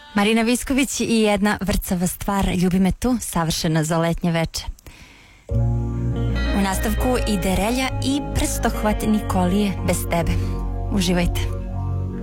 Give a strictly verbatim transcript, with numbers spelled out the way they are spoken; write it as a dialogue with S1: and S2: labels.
S1: Marina Visković i jedna vrcava stvar, Ljubi me tu, savršena za letnje veče. U nastavku ide Relja i prstohvat Nikolije Bez tebe. Uživajte.